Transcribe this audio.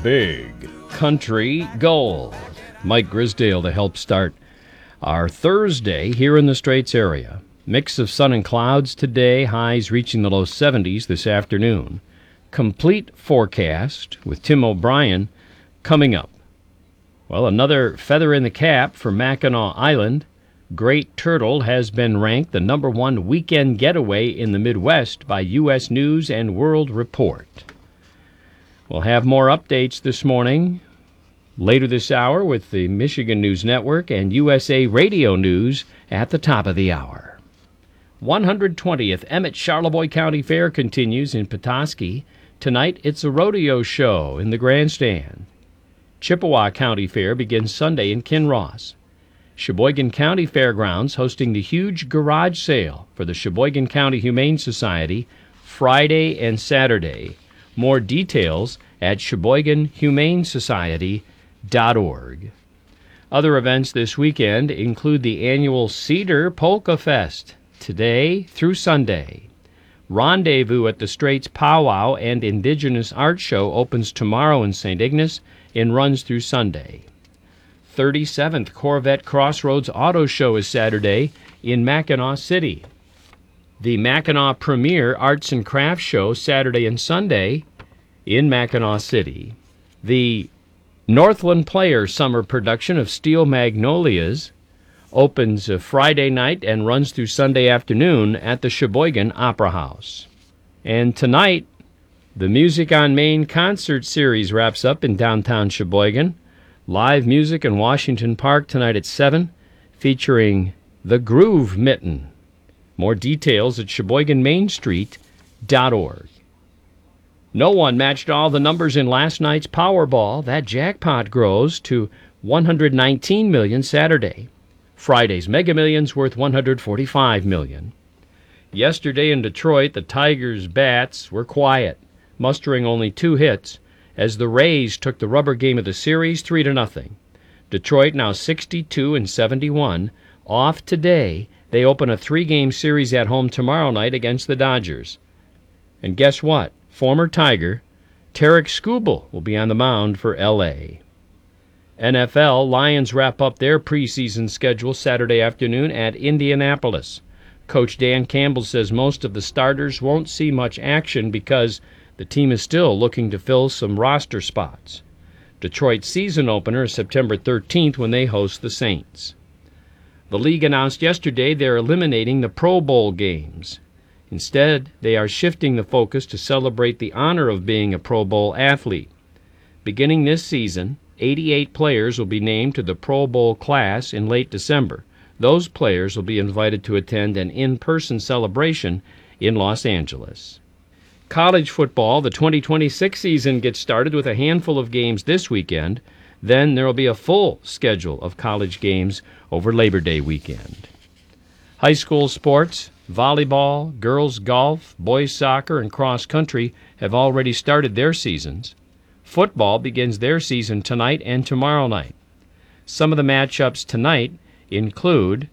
Big Country Gold. Mike Grisdale to help start our Thursday here in the Straits area. Mix of sun and clouds today, highs reaching the low 70s this afternoon. Complete forecast with Tim O'Brien coming up. Well, another feather in the cap for Mackinac Island. Great Turtle has been ranked the #1 weekend getaway in the Midwest by U.S. News and World Report. We'll have more updates this morning, later this hour with the Michigan News Network and USA Radio News at the top of the hour. 120th Emmett Charlevoix County Fair continues in Petoskey. Tonight it's a rodeo show in the grandstand. Chippewa County Fair begins Sunday in Kinross. Sheboygan County Fairgrounds hosting the huge garage sale for the Sheboygan County Humane Society Friday and Saturday. More details at SheboyganHumaneSociety.org. Other events this weekend include the annual Cedar Polka Fest, today through Sunday. Rendezvous at the Straits Powwow and Indigenous Art Show opens tomorrow in St. Ignace and runs through Sunday. 37th Corvette Crossroads Auto Show is Saturday in Mackinac City. The Mackinac Premier Arts and Crafts Show Saturday and Sunday in Mackinac City. The Northland Player Summer production of Steel Magnolias opens Friday night and runs through Sunday afternoon at the Sheboygan Opera House. And tonight, the Music on Main concert series wraps up in downtown Sheboygan. Live music in Washington Park tonight at 7, featuring the Groove Mitten. More details at SheboyganMainStreet.org. No one matched all the numbers in last night's Powerball. That jackpot grows to $119 million Saturday. Friday's Mega Millions worth $145 million. Yesterday in Detroit, the Tigers' bats were quiet, mustering only 2 hits, as the Rays took the rubber game of the series 3-0. Detroit now 62-71. Off today, they open a 3-game series at home tomorrow night against the Dodgers. And guess what? Former Tiger Tarek Skubal will be on the mound for L.A. NFL, Lions wrap up their preseason schedule Saturday afternoon at Indianapolis. Coach Dan Campbell says most of the starters won't see much action because the team is still looking to fill some roster spots. Detroit's season opener is September 13th when they host the Saints. The league announced yesterday they're eliminating the Pro Bowl games. Instead, they are shifting the focus to celebrate the honor of being a Pro Bowl athlete. Beginning this season, 88 players will be named to the Pro Bowl class in late December. Those players will be invited to attend an in-person celebration in Los Angeles. College football, the 2026 season gets started with a handful of games this weekend. Then there will be a full schedule of college games over Labor Day weekend. High school sports, volleyball, girls golf, boys soccer, and cross country have already started their seasons. Football begins their season tonight and tomorrow night. Some of the matchups tonight include